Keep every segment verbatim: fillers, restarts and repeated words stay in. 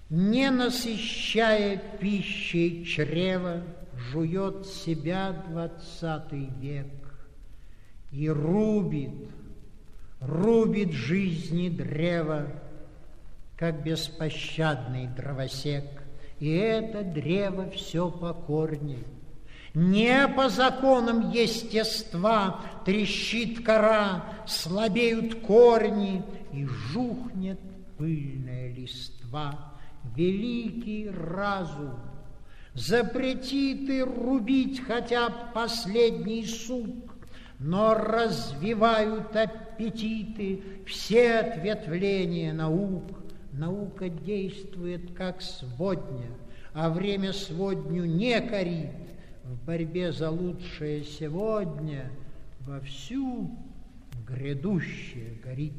Не насыщая пищей чрева, жует себя двадцатый век и рубит, рубит жизни древо, как беспощадный дровосек. И это древо все покорней. Не по законам естества трещит кора, слабеют корни, и жухнет пыльная листва. Великий разум запретит и рубить хотя б последний сук, но развивают аппетиты все ответвления наук. Наука действует как сводня, а время сводню не корит. В борьбе за лучшее сегодня вовсю грядущее горит.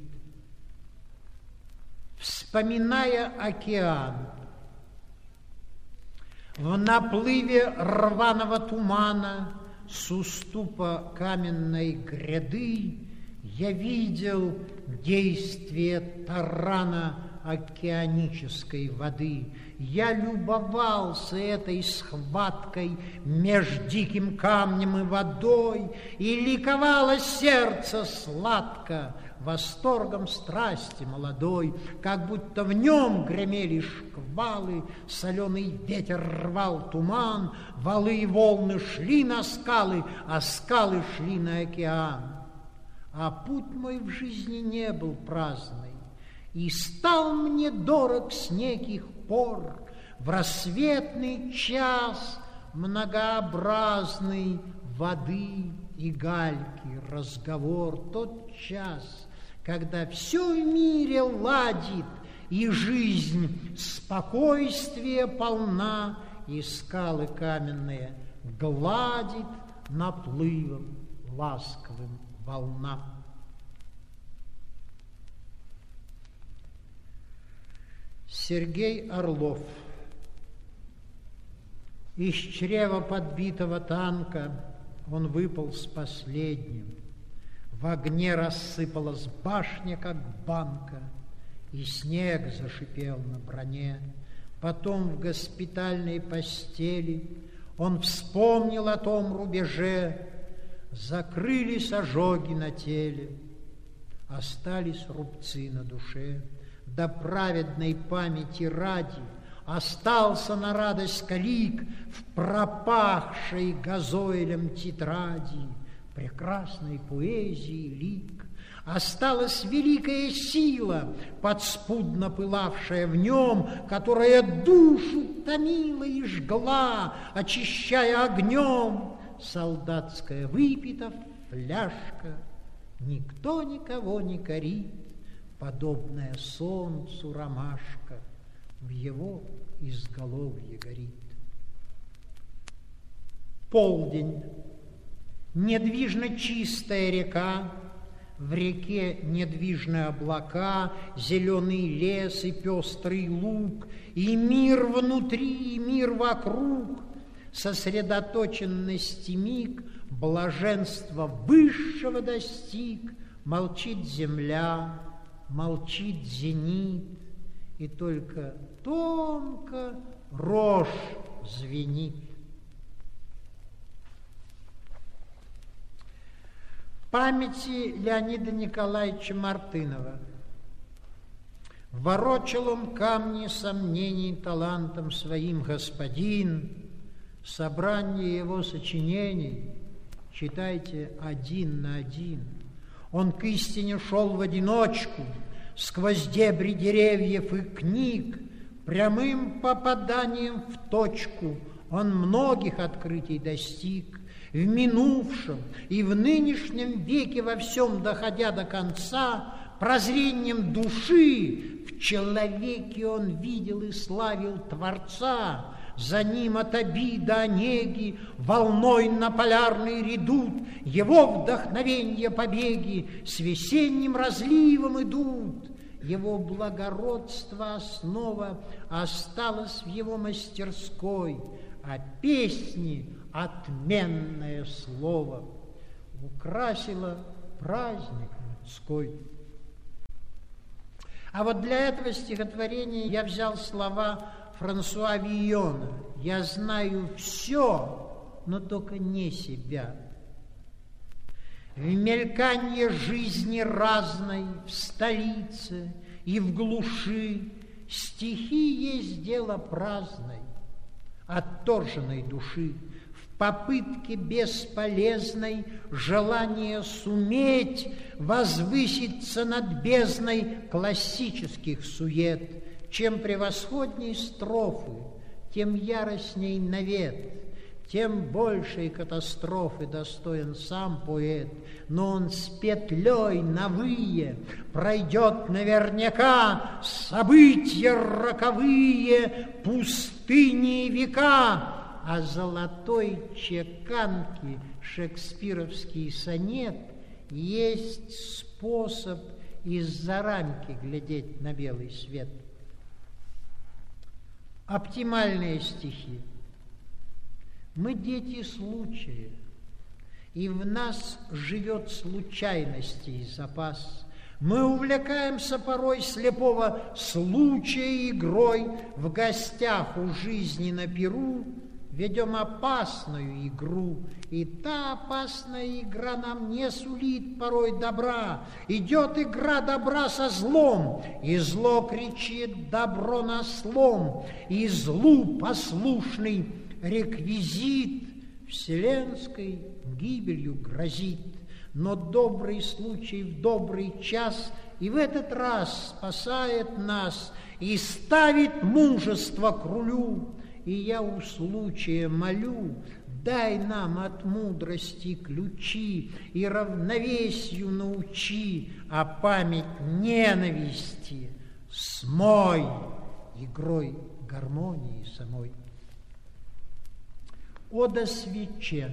Вспоминая океан, в наплыве рваного тумана с уступа каменной гряды я видел действие тарана океанической воды. Я любовался этой схваткой меж диким камнем и водой, и ликовало сердце сладко восторгом страсти молодой, как будто в нем гремели шквалы, соленый ветер рвал туман, валы и волны шли на скалы, а скалы шли на океан. А путь мой в жизни не был праздный, и стал мне дорог с неких пор в рассветный час многообразный воды и гальки разговор, тот час, когда все в мире ладит, и жизнь спокойствия полна, и скалы каменные гладит наплывом ласковым волна. Сергей Орлов. Из чрева подбитого танка он выполз последним. В огне рассыпалась башня, как банка, и снег зашипел на броне. Потом в госпитальной постели он вспомнил о том рубеже. Закрылись ожоги на теле, остались рубцы на душе. До праведной памяти ради остался на радость калик в пропахшей газоилем тетради прекрасной поэзии лик. Осталась великая сила, подспудно пылавшая в нем, которая душу томила и жгла, очищая огнем. Солдатская выпита фляжка, никто никого не корит, подобная солнцу ромашка в его изголовье горит. Полдень. Недвижно чистая река, в реке недвижны облака, зеленый лес и пестрый луг, и мир внутри, и мир вокруг, сосредоточенности миг, блаженства высшего достиг, молчит земля, молчит зенит, и только тонко рожь звенит. Памяти Леонида Николаевича Мартынова. Ворочал он камни сомнений талантом своим господин. Собрание его сочинений читайте один на один. Он к истине шел в одиночку, сквозь дебри деревьев и книг, прямым попаданием в точку он многих открытий достиг. В минувшем и в нынешнем веке во всем доходя до конца, прозрением души в человеке он видел и славил Творца. За ним от обиды онеги волной на полярный редут, его вдохновенье побеги с весенним разливом идут. Его благородство основа осталась в его мастерской, а песни отменное слово украсило праздник людской. А вот для этого стихотворения я взял слова Франсуа Вийона: «Я знаю все, но только не себя». В мельканье жизни разной, в столице и в глуши стихи есть дело праздной, отторженной души. В попытке бесполезной желание суметь возвыситься над бездной классических сует. Чем превосходней строфы, тем яростней навет, тем большей катастрофы достоин сам поэт. Но он с петлей навые пройдет наверняка события роковые, пустыни и века. А золотой чеканки шекспировский сонет есть способ из-за рамки глядеть на белый свет. Оптимальные стихи. Мы дети случая, и в нас живет случайностей запас. Мы увлекаемся порой слепого случая игрой, в гостях у жизни на пиру ведем опасную игру, и та опасная игра нам не сулит порой добра. Идет игра добра со злом, и зло кричит добро на слом, и злу послушный реквизит вселенской гибелью грозит. Но добрый случай в добрый час и в этот раз спасает нас и ставит мужество к рулю. И я у случая молю: дай нам от мудрости ключи и равновесию научи, а память ненависти смой игрой гармонии самой. Ода свече.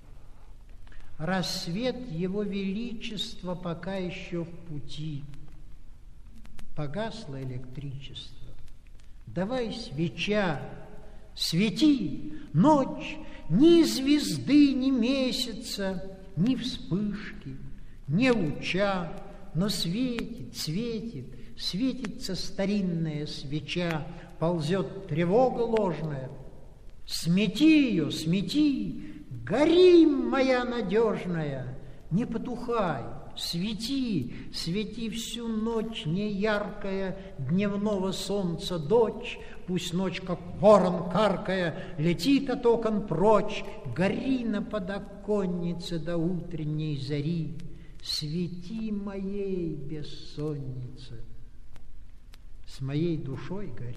Рассвет его величества пока еще в пути. Погасло электричество. Давай, свеча, свети, ночь, ни звезды, ни месяца, ни вспышки, ни луча, но светит, светит, светится старинная свеча, ползет тревога ложная. Смети ее, смети, гори, моя надежная, не потухай, свети, свети всю ночь, неяркая дневного солнца дочь. Пусть ночь, как ворон каркая, летит от окон прочь. Гори на подоконнице до утренней зари, свети моей бессоннице, с моей душой гори.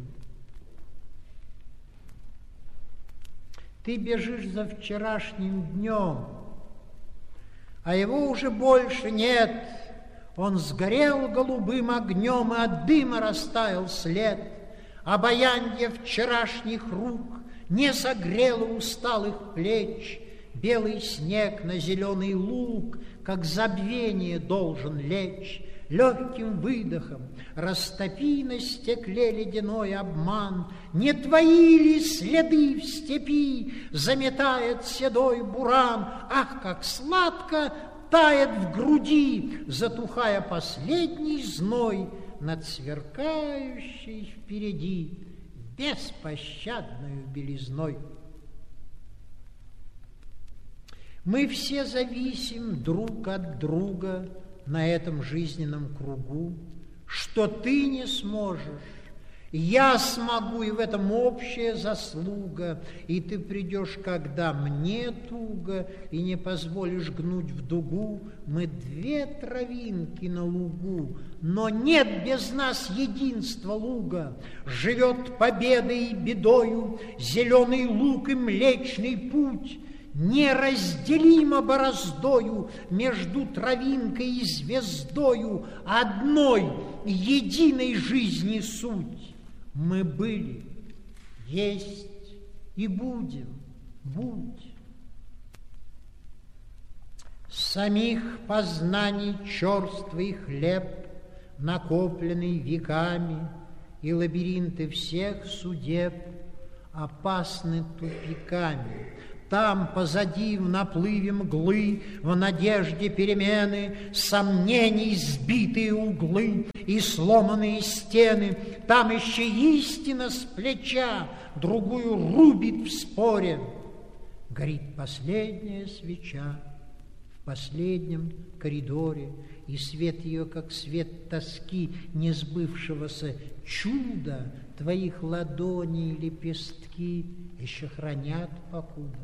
Ты бежишь за вчерашним днем, а его уже больше нет. Он сгорел голубым огнем, и от дыма растаял след. Обаянье вчерашних рук не согрело усталых плеч. Белый снег на зеленый луг, как забвение, должен лечь. Легким выдохом растопи на стекле ледяной обман. Не твои ли следы в степи заметает седой буран? Ах, как сладко тает в груди, затухая последний зной над сверкающей впереди беспощадной белизной. Мы все зависим друг от друга на этом жизненном кругу. Что ты не сможешь, я смогу, и в этом общая заслуга. И ты придешь, когда мне туго, и не позволишь гнуть в дугу. Мы две травинки на лугу, но нет без нас единства луга. Живет победой и бедою зеленый луг и Млечный Путь. Неразделимо бороздою между травинкой и звездою одной единой жизни суть. Мы были, есть и будем, будь. Самих познаний черствый хлеб, накопленный веками, и лабиринты всех судеб опасны тупиками. Там позади в наплыве мглы, в надежде перемены, сомнений сбитые углы и сломанные стены. Там еще истина с плеча другую рубит в споре. Горит последняя свеча в последнем коридоре, и свет ее, как свет тоски несбывшегося чуда, твоих ладоней лепестки еще хранят покуда.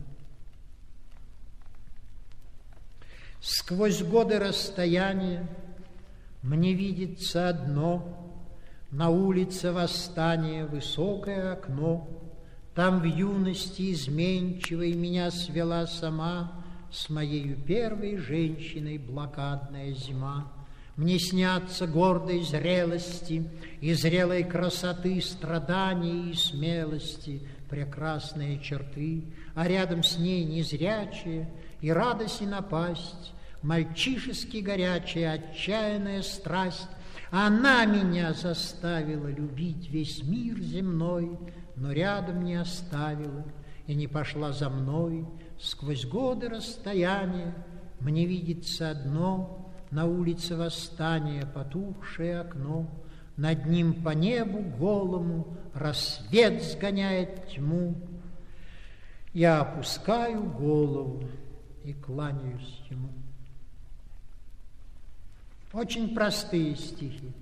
Сквозь годы расстояния мне видится одно: на улице восстания высокое окно. Там в юности изменчивой меня свела сама с моею первой женщиной блокадная зима. Мне снятся гордой зрелости и зрелой красоты страдания и смелости прекрасные черты, а рядом с ней незрячие и радость и напасть, мальчишески горячая отчаянная страсть. Она меня заставила любить весь мир земной, но рядом не оставила и не пошла за мной. Сквозь годы расстояния мне видится одно: на улице восстания потухшее окно. Над ним по небу голому рассвет сгоняет тьму. Я опускаю голову и кланяюсь ему. Очень простые стихи.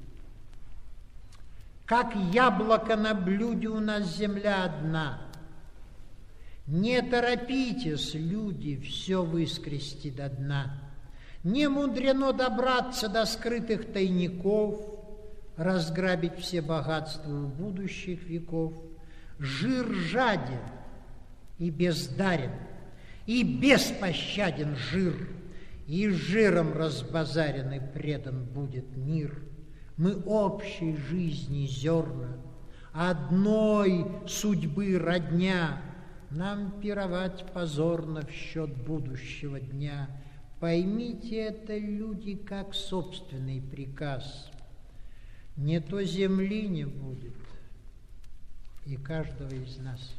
Как яблоко на блюде у нас земля одна. Не торопитесь, люди, все выскрести до дна. Не мудрено добраться до скрытых тайников, разграбить все богатства будущих веков. Жир жаден и бездарен, и беспощаден жир, и жиром разбазарен и предан будет мир. Мы общей жизни зерна, одной судьбы родня, нам пировать позорно в счет будущего дня. Поймите это, люди, как собственный приказ. Не то земли не будет и каждого из нас.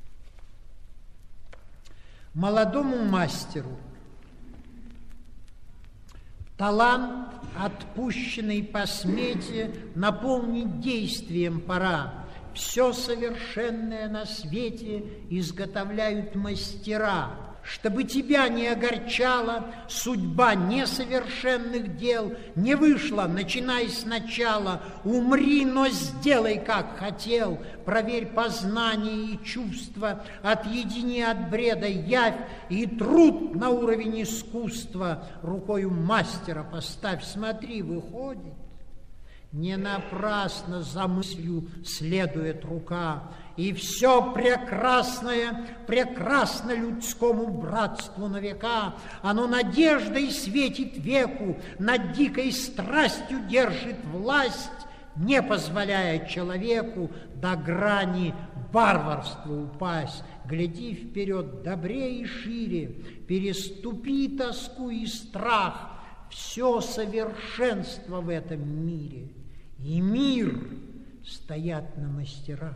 Молодому мастеру талант, отпущенный по смете, наполнить действием пора. Все совершенное на свете изготовляют мастера. Чтобы тебя не огорчала судьба несовершенных дел, не вышла, начинай сначала, умри, но сделай, как хотел. Проверь познание и чувства, отъедини от бреда явь и труд на уровень искусства. Рукою мастера поставь, смотри, выходит. Не напрасно за мыслью следует рука, и все прекрасное прекрасно людскому братству на века. Оно надеждой светит веку, над дикой страстью держит власть, не позволяя человеку до грани варварства упасть. Гляди вперед добрее и шире, переступи тоску и страх. Все совершенство в этом мире и мир стоят на мастерах.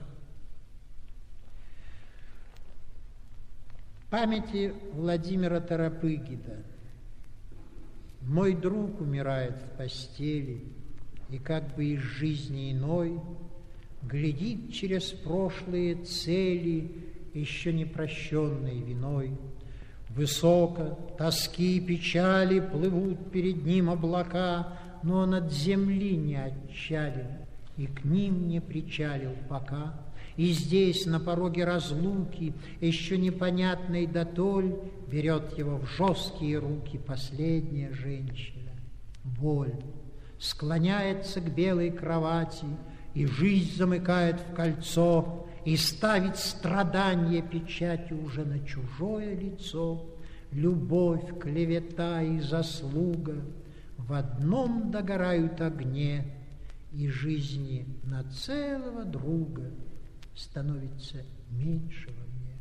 В памяти Владимира Торопыгина. Мой друг умирает в постели, и как бы из жизни иной глядит через прошлые цели, еще не прощенной виной. Высоко тоски и печали плывут перед ним облака, но он от земли не отчалил и к ним не причалил пока. И здесь, на пороге разлуки, еще непонятной дотоль, берет его в жесткие руки последняя женщина. Боль склоняется к белой кровати, и жизнь замыкает в кольцо, и ставит страдания печатью уже на чужое лицо. Любовь, клевета и заслуга в одном догорают огне, и жизни на целого друга становится меньше во мне.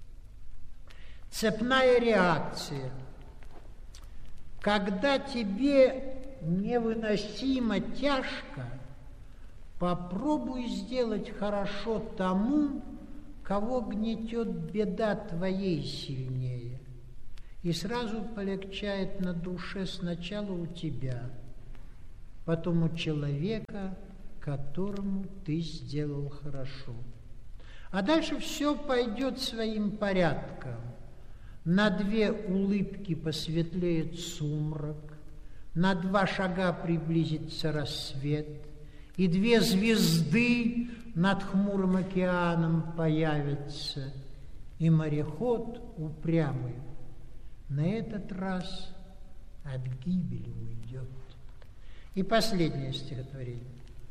Цепная реакция. Когда тебе невыносимо тяжко, попробуй сделать хорошо тому, кого гнетет беда твоей сильнее, и сразу полегчает на душе сначала у тебя, потом у человека, которому ты сделал хорошо. А дальше все пойдет своим порядком. На две улыбки посветлеет сумрак, на два шага приблизится рассвет, и две звезды над хмурым океаном появятся, и мореход упрямый на этот раз от гибели уйдет. И последнее стихотворение.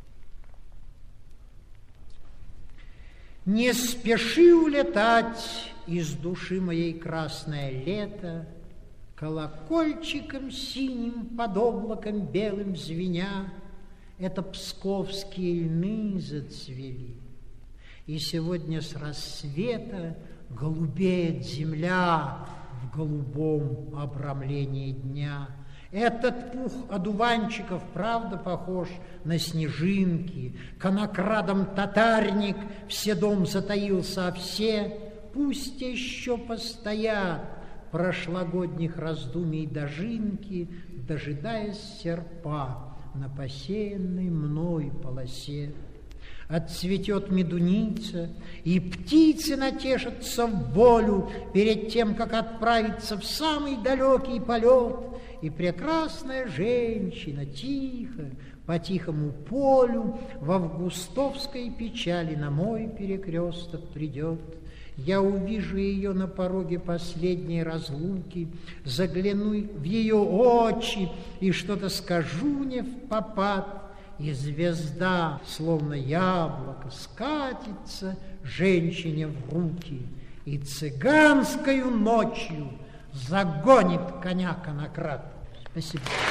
Не спеши улетать из души моей красное лето, колокольчиком синим под облаком белым звеня, это псковские льны зацвели. И сегодня с рассвета голубеет земля в голубом обрамлении дня. Этот пух одуванчиков правда похож на снежинки, конокрадом татарник в седом затаился, а все пусть еще постоят прошлогодних раздумий дожинки, дожидаясь серпа на посеянной мной полосе. Отцветет медуница, и птицы натешатся в волю перед тем, как отправиться в самый далекий полет, и прекрасная женщина тихо по тихому полю в августовской печали на мой перекресток придет. Я увижу ее на пороге последней разлуки, загляну в ее очи и что-то скажу не впопад, и звезда, словно яблоко, скатится женщине в руки и цыганскою ночью загонит коня конокрад. Спасибо.